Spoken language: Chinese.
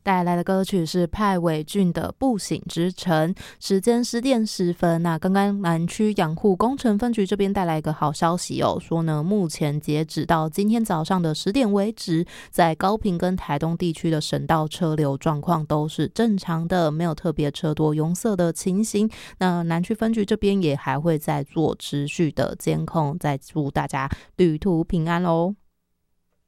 带来的歌曲是派伟俊的《不醒之城》，时间10点10分。那刚刚南区养护工程分局这边带来一个好消息哦，说呢，目前截止到今天早上的10点为止，在高屏跟台东地区的省道车流状况都是正常的，没有特别车多拥塞的情形。那南区分局这边也还会再做持续的监控，再祝大家旅途平安喽。